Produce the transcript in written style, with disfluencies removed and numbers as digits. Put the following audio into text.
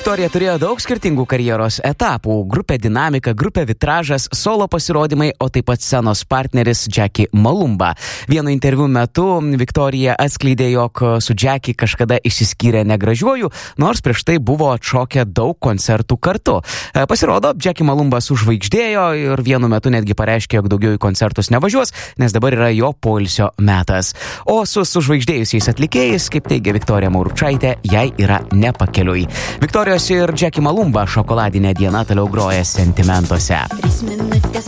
Viktorija turėjo daug skirtingų karjeros etapų. Grupė Dinamika, grupė Vitražas, solo pasirodymai, o taip pat scenos partneris Jackie Malumba. Vieno interviu metu Viktorija atskleidė, jog su Jackie kažkada išsiskyrė negražiuoju, nors prieš tai buvo atšokę daug koncertų kartu. Pasirodo, Jackie Malumba sužvaigždėjo ir vienu metu netgi pareiškė, jog daugiau į koncertus nevažiuos, nes dabar yra jo poilsio metas. O su sužvaigždėjusiais atlikėjais, kaip teigia Viktorija Mauručaitė, jai yra nepakeliui. Viktorijos ir Jackie Malumba šokoladinė diena toliau groja sentimentuose.